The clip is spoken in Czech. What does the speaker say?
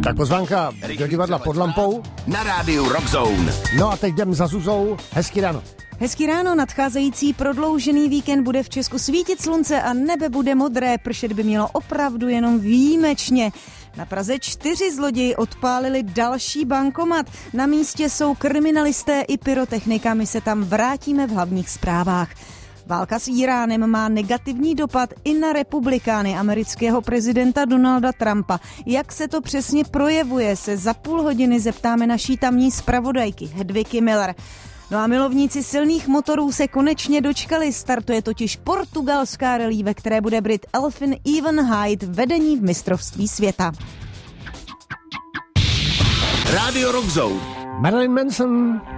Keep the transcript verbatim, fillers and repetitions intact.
Tak pozvánka do divadla Pod lampou. Na rádiu Rockzone. No a teď jdem za Zuzou. Hezký ráno. Hezký ráno, nadcházející prodloužený víkend bude v Česku svítit slunce a nebe bude modré, pršet by mělo opravdu jenom výjimečně. Na Praze čtyři zloději odpálili další bankomat. Na místě jsou kriminalisté i pyrotechnika, my se tam vrátíme v hlavních zprávách. Válka s Íránem má negativní dopad i na republikány amerického prezidenta Donalda Trumpa. Jak se to přesně projevuje, se za půl hodiny zeptáme naší tamní zpravodajky Hedviky Miller. No a milovníci silných motorů se konečně dočkali, startuje totiž portugalská rally, ve které bude Brit Elfyn Evenhyde vedení v mistrovství světa. Rádio Rockzone. Marilyn Manson,